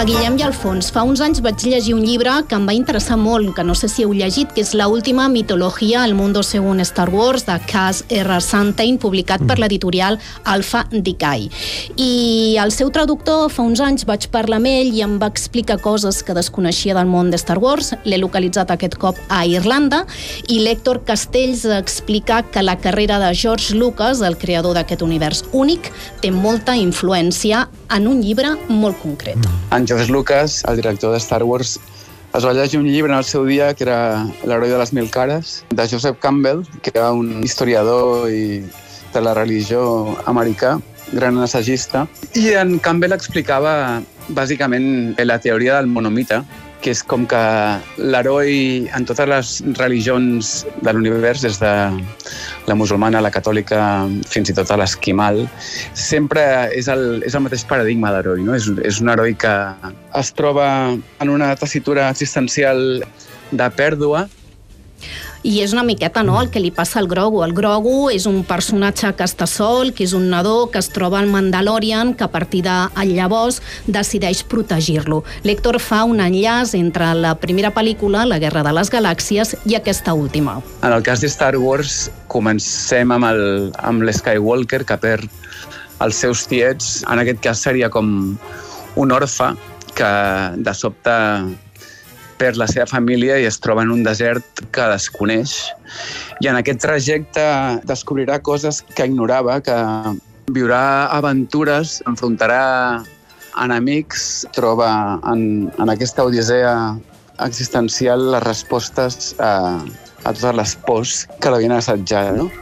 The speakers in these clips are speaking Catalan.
Guillem i Alfons, fa uns anys vaig llegir un llibre que em va interessar molt, que no sé si heu llegit, que és La última mitología, el mundo según Star Wars, de Cass R. Santain, publicat per l'editorial Alpha Decay. I el seu traductor, fa uns anys, vaig parlar amb ell i em va explicar coses que desconeixia del món de Star Wars. L'he localitzat aquest cop a Irlanda, i l'Héctor Castells explica que la carrera de George Lucas, el creador d'aquest univers únic, té molta influència en un llibre molt concret. En George Lucas, el director de Star Wars, es va llegir un llibre en el seu dia que era L'heroi de les mil cares, de Joseph Campbell, que era un historiador i de la religió americà, gran assagista. I en Campbell explicava bàsicament la teoria del monomite, que és com que l'heroi en totes les religions de l'univers, des de la musulmana, la catòlica, fins i tot a l'esquimal, sempre és el mateix paradigma d'heroi, no? És un heroi que es troba en una tessitura existencial de pèrdua. I és una miqueta, no?, el que li passa al Grogu. El Grogu és un personatge que està sol, que és un nadó, que es troba al Mandalorian, que a partir de llavors decideix protegir-lo. L'Héctor fa un enllaç entre la primera pel·lícula, La guerra de les galàxies, i aquesta última. En el cas de Star Wars, comencem amb l'Skywalker, que perd els seus tiets. En aquest cas seria com un orfe que de sobte perd la seva família i es troba en un desert que desconeix. I en aquest trajecte descobrirà coses que ignorava, que viurà aventures, enfrontarà enemics, troba en aquesta odissea existencial les respostes a totes les pors que l'havien assetjat, no?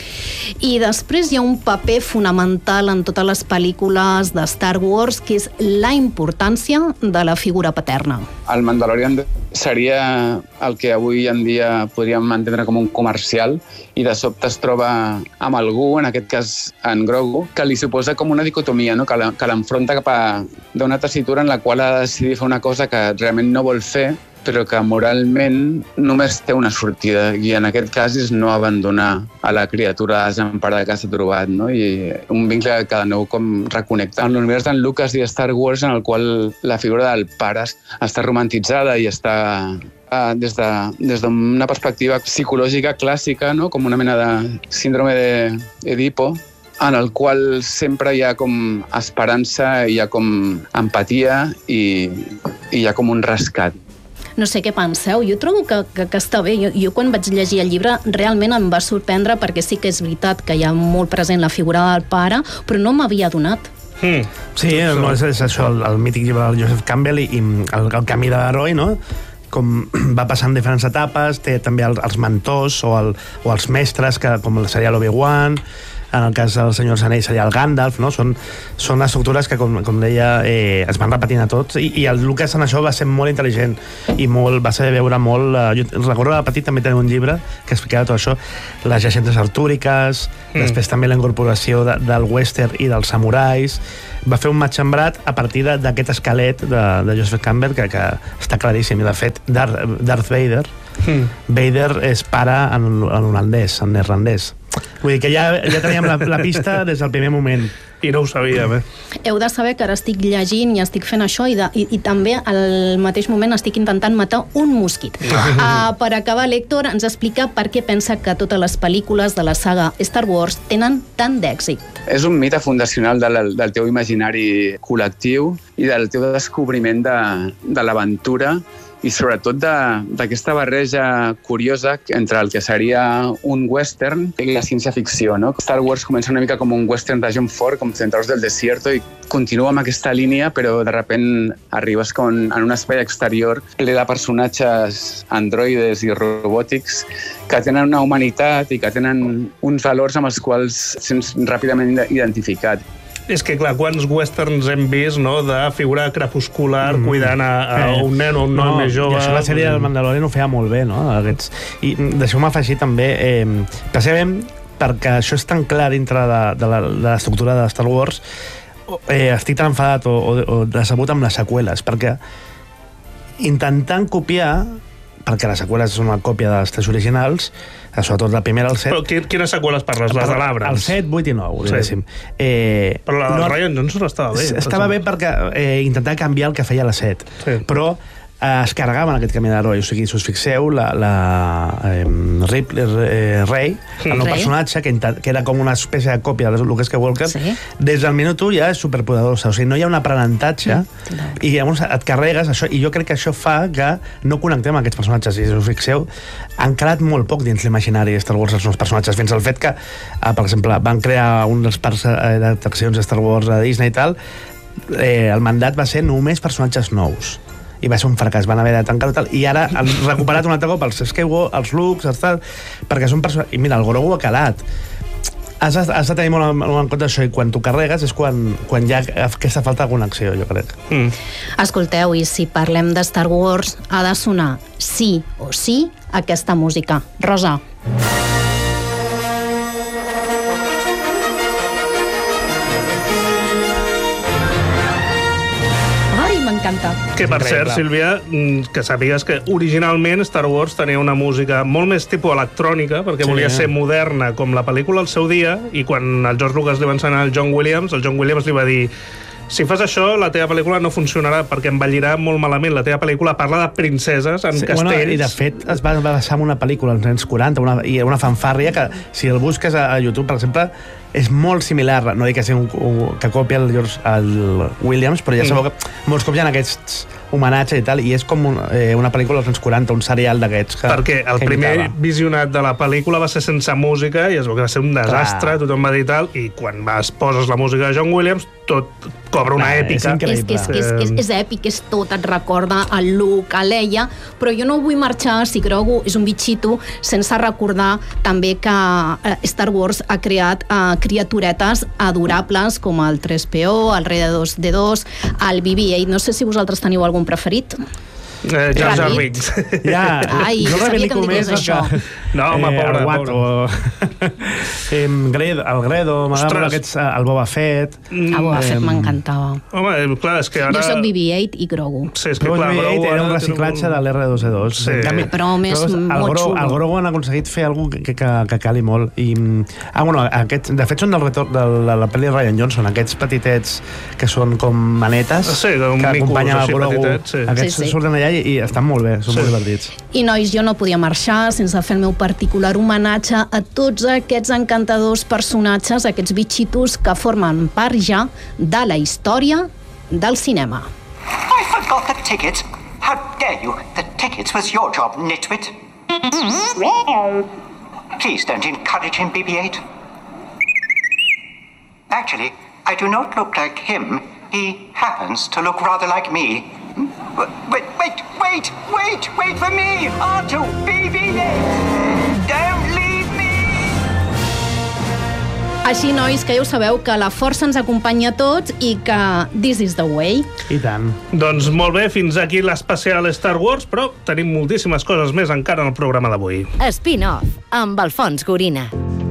I després hi ha un paper fonamental en totes les pel·lícules de Star Wars, que és la importància de la figura paterna. El Mandalorian seria el que avui en dia podríem entendre com un comercial, i de sobte es troba amb algú, en aquest cas en Grogu, que li suposa com una dicotomia, no? Que l'enfronta cap a d'una tessitura en la qual ha de decidir fer una cosa que realment no vol fer, però que moralment només té una sortida, i en aquest cas és no abandonar a la criatura desemparada que s'ha trobat, no? I un vincle que de nou com reconnecta amb l'univers d'en Lucas i de Star Wars, en el qual la figura del pare està romantitzada i està des d'una perspectiva psicològica clàssica, no? Com una mena de síndrome d'Edipo, en el qual sempre hi ha com esperança, hi ha com empatia i hi ha com un rescat. No sé què penseu, jo trobo que està bé. Jo quan vaig llegir el llibre realment em va sorprendre, perquè sí que és veritat que hi ha molt present la figura del pare, però no m'havia adonat. Sí, és això, el mític llibre del Joseph Campbell i el camí de l'heroi, no? Com va passant diferents etapes, té també els mentors o els mestres, que com seria l'Obi-Wan, en el cas del Senyor dels Anells seria el Gandalf, no? Són estructures que, com deia, es van repetint a tots, i el Lucas en això va ser molt intel·ligent i va saber veure molt. Jo recordo de petit també tenir un llibre que explicava tot això, les llegendes artúriques, després també la incorporació del western i dels samurais. Va fer un matxembrat a partir d'aquest esquelet de Joseph Campbell que està claríssim. I de fet, Darth Vader Vader és pare en holandès, en neerlandès. Vull dir que ja teníem la pista des del primer moment. I no ho sabíem, Heu de saber que ara estic llegint i estic fent això i també al mateix moment estic intentant matar un mosquit. Per acabar, l'Héctor ens explica per què pensa que totes les pel·lícules de la saga Star Wars tenen tant d'èxit. És un mite fundacional del teu imaginari col·lectiu i del teu descobriment de l'aventura, i sobretot d'aquesta barreja curiosa entre el que seria un western i la ciència-ficció, no? Star Wars comença una mica com un western de John Ford, com Centauros del Desierto, i continua amb aquesta línia, però de repent arribes en un espai exterior ple de personatges androides i robòtics que tenen una humanitat i que tenen uns valors amb els quals sents ràpidament identificat. És que, clar, quants westerns hem vist, no?, de figura crepuscular cuidant a un nen o un noi més jove. I això la sèrie del Mandalorian ho feia molt bé, no? I deixeu-me afegir també, precisament perquè això és tan clar dintre de l'estructura de Star Wars, estic tan enfadat o decebut amb les seqüeles, perquè intentant copiar perquè les seqüeles són una còpia dels 3 originals, sobretot la primera, el 7. Però quines seqüeles parles? Les de l'Abrams? El 7, 8 i 9, diguéssim. Però la del Rian Johnson estava bé. Estava bé perquè intentava canviar el que feia la 7. Sí. Però es carregaven aquest camí d'heroi. O sigui, si us fixeu, la Ripley Ray, el nou personatge, que era com una espècie de còpia de Luke Skywalker, des del minut 1 ja és superpoderosa. O sigui, no hi ha un aprenentatge i llavors et carregues això, i jo crec que això fa que no connectem amb aquests personatges. I si us fixeu, han creat molt poc dins l'imaginari de Star Wars els nous personatges, fins al fet que, per exemple, van crear un dels parcs d'atraccions de Star Wars a Disney i tal, el mandat va ser només personatges nous, i va ser un fracàs, van haver de tancar-ho tal, i ara han recuperat un altre cop els Skywalker, els Luke, els tal, perquè són personatges... I mira, el Grogu ha calat. Has de tenir molt en compte això, i quan t'ho carregues és quan hi ha aquesta falta de connexió, jo crec. Escolteu, i si parlem de Star Wars, ha de sonar sí o sí aquesta música. Rosa. Que, per cert, Sílvia, que sàpigues que originalment Star Wars tenia una música molt més tipus electrònica, perquè volia ser moderna com la pel·lícula al seu dia, i quan el George Lucas li va ensenyar al John Williams, el John Williams li va dir: si fas això, la teva pel·lícula no funcionarà perquè envellirà molt malament. La teva pel·lícula parla de princeses en castells. Bueno, i de fet es va basar en una pel·lícula als anys 40, i una fanfàrria que, si el busques a YouTube, per exemple, és molt similar. No dic que sigui que copia el Williams, però ja sabeu que molts cops hi ha aquests homenatges i tal, i és com una pel·lícula dels anys 40, un serial d'aquests. Perquè el primer visionat de la pel·lícula va ser sense música, i es veu que va ser un desastre, tothom va dir tal, i quan poses la música de John Williams, tot cobra una èpica. És èpic, és tot, et recorda el Luke, a Leia, però jo no vull marxar, si Grogu és un bitxito, sense recordar també que Star Wars ha creat criaturetes adorables com el 3PO, el Rey de 2D2, el BB-8. No sé si vosaltres teniu algun preferit. Jar Jar Binks. Ai, jo sabia que em digués això. No, home, pobre. El Gredo, el Boba Fett. El Boba Fett m'encantava. Home, clar, és que ara... Jo soc BB-8 i Grogu. Sí, és que clar, BB-8 era un reciclatge de l'R2D2. Però més molt xulo. El Grogu han aconseguit fer alguna cosa que cali molt. De fet, són del retorn de la pel·li de Rian Johnson, aquests petitets que són com manetes, que acompanyen el Grogu. Aquests surten allà i estan molt bé, són molt divertits. I nois, jo no podia marxar sense fer el meu particular homenatge a tots aquests encantadors personatges, aquests bitxitos que formen part ja de la història del cinema. I forgot the tickets. How dare you? The tickets was your job, nitwit. Please don't encourage him, BB-8. Actually, I do not look like him. He happens to look rather like me. Wait for me! R2, BB-8! Don't leave me! Així, nois, que ja ho sabeu, que la força ens acompanya a tots i que this is the way. I tant. Doncs molt bé, fins aquí l'especial Star Wars, però tenim moltíssimes coses més encara en el programa d'avui. Spin-off, amb Alfons Gorina.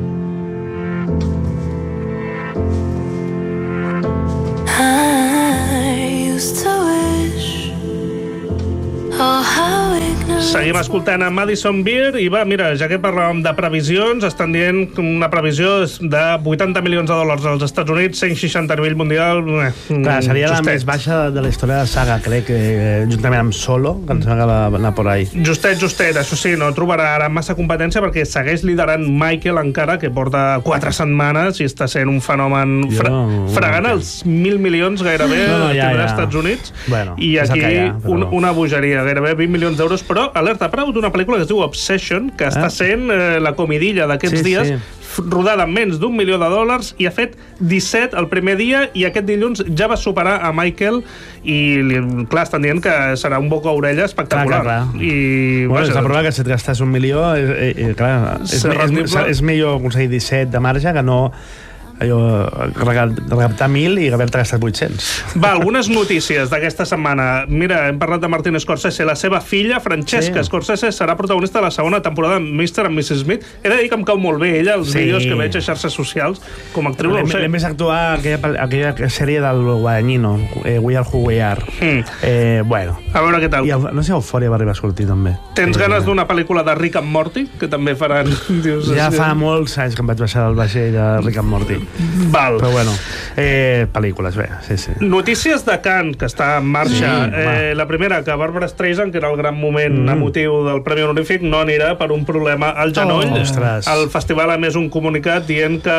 Seguim escoltant a Madison Beer i va, mira, ja que parlàvem de previsions, estan dient una previsió de 80 milions de dòlars als Estats Units, 160 a nivell mundial. Clar, seria la més baixa de la història de saga, crec, juntament amb Solo, que em sembla que va anar por ahí. Justet, això sí, no trobarà ara massa competència perquè segueix liderant Michael encara, que porta 4 setmanes i està sent un fenomen fregant els 1.000 milions gairebé als Estats Units. I aquí una bogeria, gairebé 20 milions d'euros, però alerta, ha hagut una pel·lícula que es diu Obsession, que està sent la comidilla d'aquests dies, rodada amb menys d'1 milió de dòlars, i ha fet 17 el primer dia, i aquest dilluns ja va superar a Michael, i clar, estan dient que serà un boca a orella espectacular. És la prova que si et gastes 1 milió és millor aconseguir 17 de marge que no recaptar 1.000 i haver-te gastat 800. Va, algunes notícies d'aquesta setmana. Mira, hem parlat de Martin Scorsese. La seva filla, Francesca Scorsese, serà protagonista de la segona temporada de Mr. and Mrs. Smith. He de dir que em cau molt bé ella, els vídeos que veig a xarxes socials. Com a actriu no ho sé. L'hem vist actuar aquella sèrie del Guadagnino, We Are Who We Are. Bueno. A veure què tal. I no sé, Eufòria va arribar a sortir també. Tens ganes d'una pel·lícula de Rick and Morty, que també faran... Ja fa molts anys que em vaig baixar del vaixell de Rick and Morty. Val. Però bueno, pel·lícules, bé, sí. Notícies de Cannes, que està en marxa. La primera, que Barbara Streisand, que era el gran moment emotiu del Premi Honorífic, no anirà per un problema al genoll. El festival ha emès un comunicat dient que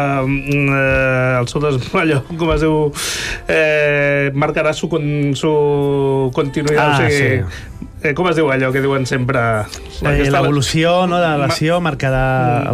el seu allò, com es diu, marcarà su continuïtat. Com es diu allò que diuen sempre? L'evolució de la lesió marcarà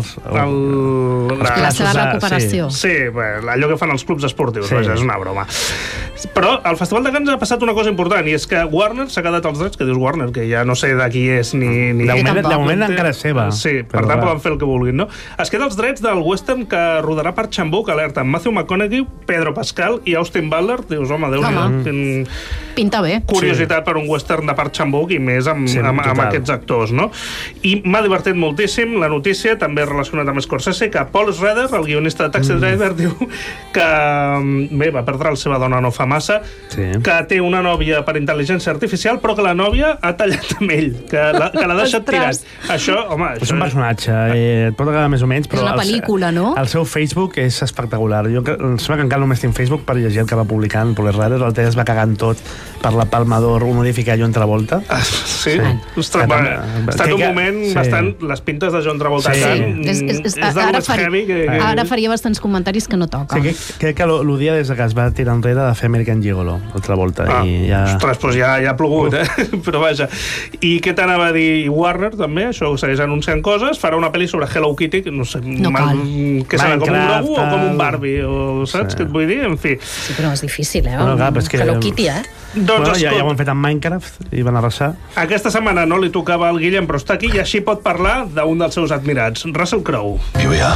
la seva recuperació. Sí, allò que fan els clubs esportius, és una broma. Però al Festival de Cannes ha passat una cosa important, i és que Warner s'ha quedat els drets, que dius Warner, que ja no sé de qui és ni... De moment encara és seva. Sí, per tant poden fer el que vulguin, no? Es queda els drets del western que rodarà per Chan-wook, alerta, amb Matthew McConaughey, Pedro Pascal i Austin Butler. Dius, home, Déu-n'hi-do. Pinta bé. Curiositat per un western de Park Chan-wook, i més amb aquests actors, no? I m'ha divertit moltíssim la notícia, també relacionat amb Scorsese, que Paul Schrader, el guionista de Taxi Driver, diu que va perdre la seva dona no fa massa, que té una nòvia per intel·ligència artificial, però que la nòvia ha tallat amb ell, que l'ha deixat tirat. Això, home... És un personatge, et pot agradar més o menys, però... És una pel·lícula, no? El seu Facebook és espectacular. Jo em sembla que encara només tinc Facebook per llegir el que va publicant Paul Schrader. El Ted es va cagant tot per la Palma d'Or honorífica a John Travolta. Sí? Ostres, ha estat un moment bastant... Les pintes de John Travolta és del més heavy que... Ara faria bastants comentaris que no toca. Crec que l'odia des que es va tirar enrere de fer American Gigolo, el Travolta. Ostres, doncs ja ha plogut, però vaja. I què t'anava a dir Warner, també? Això segueix anunciant coses. Farà una pel·li sobre Hello Kitty, no sé, que serà com un Grogu o com un Barbie, saps què et vull dir? En fi. Sí, però és difícil, Hello Kitty, ja ho han fet amb Minecraft i van arrasar. Aquesta setmana no li tocava al Guillem, però està aquí i així pot parlar d'un dels seus admirats, Russell Crowe. Here we are.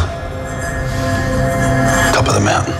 Top of the mountain.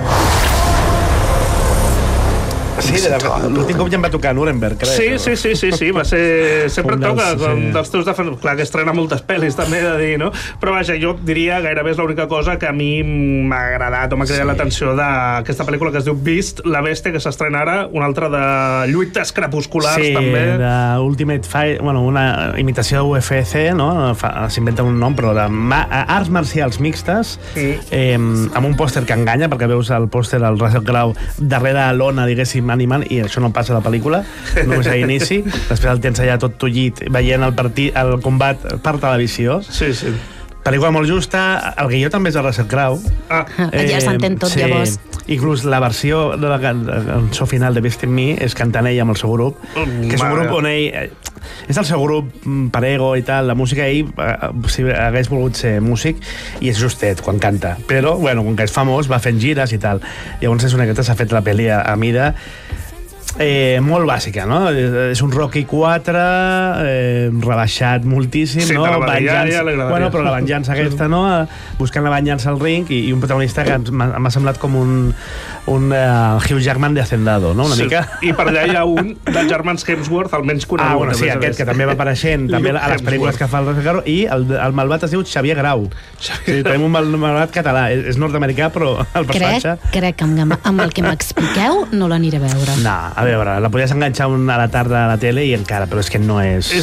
Sí, l'últim cop ja em va tocar a Nuremberg, crec. Sí, va ser... Sempre toca dels teus defensors. Clar, que estrena moltes pel·lis, també he de dir, no? Però vaja, jo diria gairebé és l'única cosa que a mi m'ha agradat o m'ha cridat l'atenció d'aquesta pel·lícula que es diu Beast, la bèstia, que s'estrena ara, una altra de lluites crepusculars, també. Sí, d'Ultimate Fight, bueno, una imitació de UFC, no? S'inventa un nom, però d'arts marcials mixtes, amb un pòster que enganya, perquè veus el pòster del Russell Crowe darrere l'ona, diguéssim, animant, i això no passa a la pel·lícula, només a l'inici. Després el tens allà tot tullit veient el combat per televisió. Sí. Pel·lícula molt justa. El guió també és de Russell Crowe. Ja s'entén tot, llavors. Inclús la versió de la cançó final de Beast in Me és cantant ell amb el seu grup, que és un grup on ell... És el seu grup per ego i tal. La música ell, si hagués volgut ser músic, i és justet quan canta. Però, bueno, com que és famós, va fent gires i tal. Llavors és una que s'ha fet la pel·li a mida. Molt bàsica, no? És un Rocky 4 rebaixat moltíssim, no? Però la venjança aquesta, no? Buscant la venjança al ring, i un protagonista que m'ha semblat com un Hugh Jackman de Hacendado, no? Una mica. I per allà hi ha un dels germans Hemsworth, almenys conegut. Bueno, sí, aquest que també va apareixent també a les pel·lícules que fa el Russell Crowe, i el malvat es diu Xavier Grau. Tenim un malvat català, és nord-americà, però el personatge... Crec que amb el que m'expliqueu no l'aniré a veure. No, a veure, la podies enganxar a la tarda a la tele i encara, però és que no és...